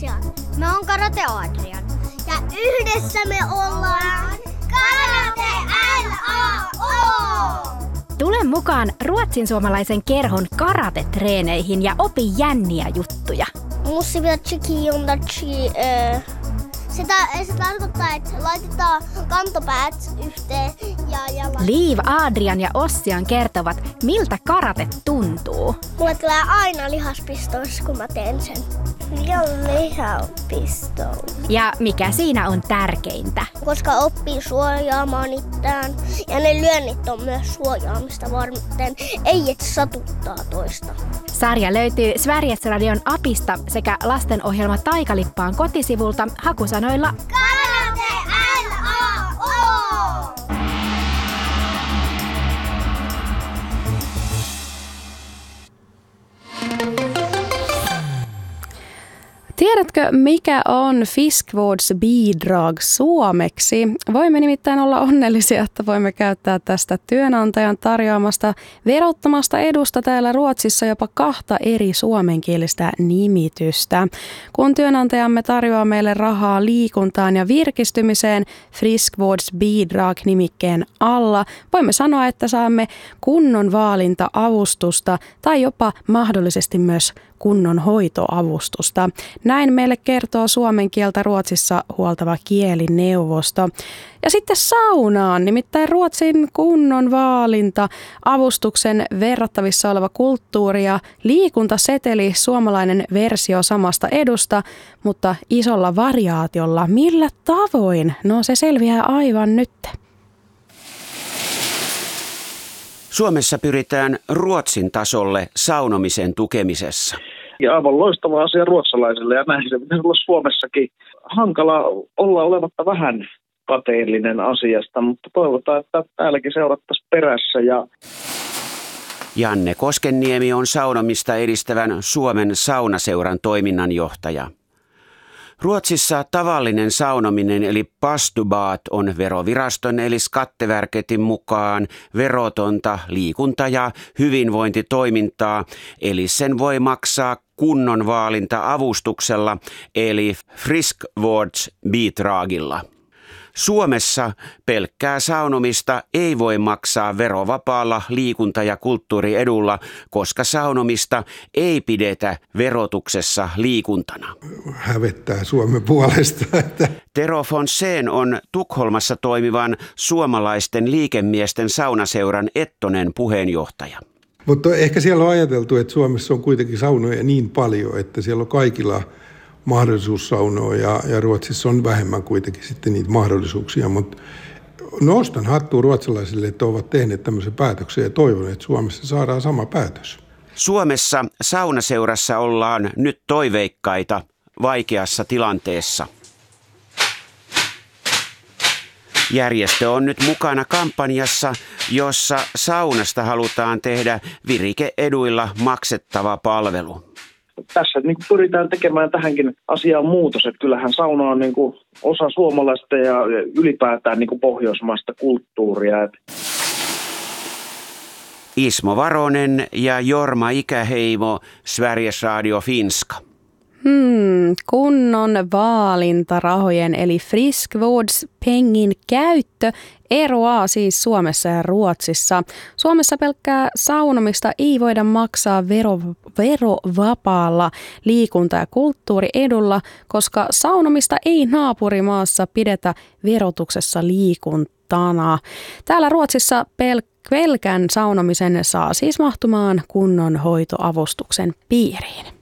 Lucian. Me on Karate Adrian. Ja yhdessä me ollaan Karate LAO! Tule mukaan ruotsinsuomalaisen kerhon karate-treeneihin ja opi jänniä juttuja. Se tarkoittaa, että laitetaan kantopäät yhteen ja Liiv, Adrian ja Ossian kertovat, miltä karate tuntuu. Mulle tulee aina lihaspistous, kun mä teen sen. Ja lihaspistous. Ja mikä siinä on tärkeintä? Koska oppii suojaamaan itseään. Ja ne lyönnit on myös suojaamista varten. Ei et satuttaa toista. Sarja löytyy Sveriges Radion appista sekä lastenohjelma Taikalippaan kotisivulta hakusanoilla Karate LAO! Tiedätkö, mikä on friskvårdsbidrag suomeksi? Voimme nimittäin olla onnellisia, että voimme käyttää tästä työnantajan tarjoamasta verottomasta edusta täällä Ruotsissa jopa 2 eri suomenkielistä nimitystä. Kun työnantajamme tarjoaa meille rahaa liikuntaan ja virkistymiseen friskvårdsbidrag-nimikkeen alla, voimme sanoa, että saamme kunnon vaalinta-avustusta tai jopa mahdollisesti myös kunnon hoitoavustusta. Näin meille kertoo suomen kieltä Ruotsissa huoltava kielineuvosto. Ja sitten saunaan, nimittäin Ruotsin kunnon vaalinta, avustuksen verrattavissa oleva kulttuuri- ja liikuntaseteli, suomalainen versio samasta edusta, mutta isolla variaatiolla. Millä tavoin? No se selviää aivan nyt. Suomessa pyritään Ruotsin tasolle saunomisen tukemisessa. Ja aivan loistava asia ruotsalaisille ja näin se pitäisi olla Suomessakin. Hankala olla olematta vähän kateellinen asiasta, mutta toivotaan, että täälläkin seurattaisiin perässä. Janne Koskenniemi on saunomista edistävän Suomen saunaseuran toiminnanjohtaja. Ruotsissa tavallinen saunominen eli pastubaat on veroviraston eli Skatteverketin mukaan verotonta liikunta- ja hyvinvointitoimintaa, eli sen voi maksaa kunnon vaalinta-avustuksella eli friskvårdsbidragilla. Suomessa pelkkää saunomista ei voi maksaa verovapaalla liikunta- ja kulttuuriedulla, koska saunomista ei pidetä verotuksessa liikuntana. Hävettää Suomen puolesta. Tero Fonsén on Tukholmassa toimivan suomalaisten liikemiesten saunaseuran Ettonen puheenjohtaja. Mutta ehkä siellä on ajateltu, että Suomessa on kuitenkin saunoja niin paljon, että siellä on kaikilla mahdollisuus saunoa ja Ruotsissa on vähemmän kuitenkin sitten niitä mahdollisuuksia, mutta nostan hattua ruotsalaisille, että ovat tehneet tämmöisen päätöksen ja toivon, että Suomessa saadaan sama päätös. Suomessa saunaseurassa ollaan nyt toiveikkaita vaikeassa tilanteessa. Järjestö on nyt mukana kampanjassa, jossa saunasta halutaan tehdä virike-eduilla maksettava palvelu. Tässä pyritään tekemään tähänkin asiaan muutos, että kyllähän sauna on osa suomalaista ja ylipäätään pohjoismaista kulttuuria. Ismo Varonen ja Jorma Ikäheimo, Sveriges Radio Finska. Kunnon vaalintarahojen eli friskvårdspengin käyttö eroaa siis Suomessa ja Ruotsissa. Suomessa pelkkää saunomista ei voida maksaa verovapaalla liikunta- ja kulttuuriedulla, koska saunomista ei naapurimaassa pidetä verotuksessa liikuntana. Täällä Ruotsissa pelkän saunomisen saa siis mahtumaan kunnon hoitoavustuksen piiriin.